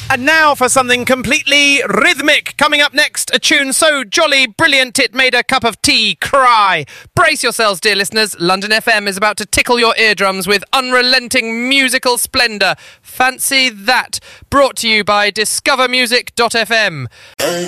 And now for something completely rhythmic. Coming up next, a tune so jolly brilliant it made a cup of tea cry. Brace yourselves, dear listeners. London FM is about to tickle your eardrums with unrelenting musical splendour. Fancy that. Brought to you by discovermusic.fm.